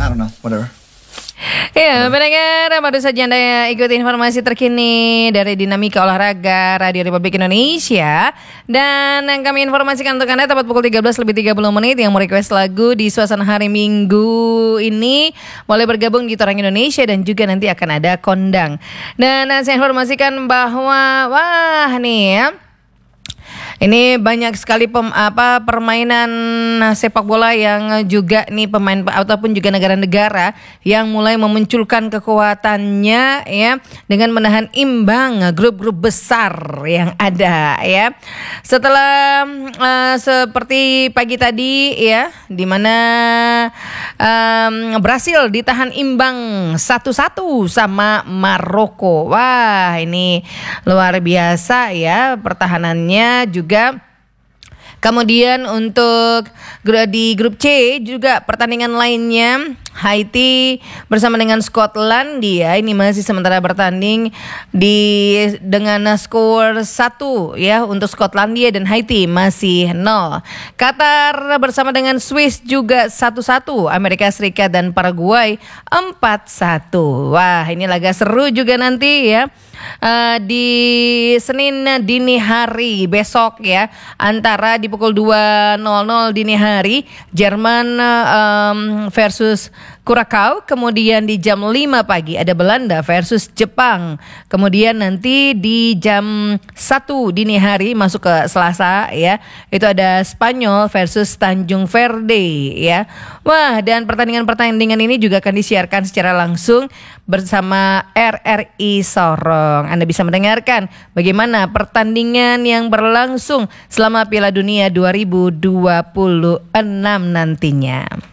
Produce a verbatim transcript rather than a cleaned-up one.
I don't know, whatever. Ya, pendengar, baru saja Anda ikuti informasi terkini dari Dinamika Olahraga Radio Republik Indonesia. Dan yang kami informasikan untuk Anda tepat pukul tiga belas lebih tiga puluh menit yang mau request lagu di suasana hari Minggu ini boleh bergabung di Torang Indonesia dan juga nanti akan ada kondang. Dan saya informasikan bahwa wah nih ya, ini banyak sekali pem, apa permainan sepak bola yang juga nih pemain ataupun juga negara-negara yang mulai memunculkan kekuatannya ya dengan menahan imbang grup-grup besar yang ada ya. Setelah uh, seperti pagi tadi ya di mana um, Brasil ditahan imbang satu satu sama Maroko. Wah, ini luar biasa ya pertahanannya juga. Kemudian untuk di grup C juga pertandingan lainnya Haiti bersama dengan Skotlandia ini masih sementara bertanding di dengan skor satu ya untuk Skotlandia dan Haiti masih nol. Qatar bersama dengan Swiss juga satu satu, Amerika Serikat dan Paraguay empat satu. Wah, ini laga seru juga nanti ya. Uh, di Senin dini hari besok ya antara di pukul dua nol nol dini hari Jerman um, versus Kurakau, kemudian di jam lima pagi ada Belanda versus Jepang, kemudian nanti di jam satu dini hari masuk ke Selasa ya itu ada Spanyol versus Tanjung Verde ya. Wah, dan pertandingan-pertandingan ini juga akan disiarkan secara langsung bersama R R I Sorong. Anda bisa mendengarkan bagaimana pertandingan yang berlangsung selama Piala Dunia dua ribu dua puluh enam nantinya.